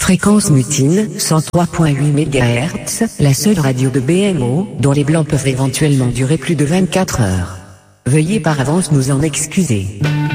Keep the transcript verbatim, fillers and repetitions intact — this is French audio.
Fréquence mutine, cent trois virgule huit mégahertz, la seule radio de B M O, dont les blancs peuvent éventuellement durer plus de vingt-quatre heures. Veuillez par avance nous en excuser.